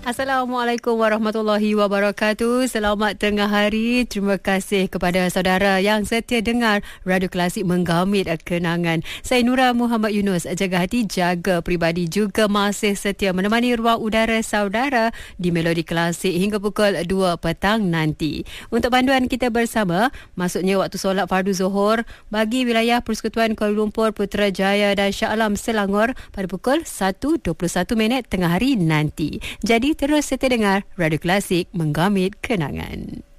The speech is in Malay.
Assalamualaikum warahmatullahi wabarakatuh. Selamat tengah hari. Terima kasih kepada saudara yang setia dengar Radio Klasik Menggamit Kenangan. Saya Nura Muhammad Yunus, jaga hati, jaga peribadi, juga masih setia menemani ruang udara saudara di Melodi Klasik hingga pukul 2 petang nanti. Untuk panduan kita bersama, maksudnya waktu solat fardu Zuhur bagi wilayah Persekutuan Kuala Lumpur, Putrajaya dan Shah Alam Selangor pada pukul 1.21 tengah hari nanti. Jadi terus setia dengar Radio Klasik Menggamit Kenangan.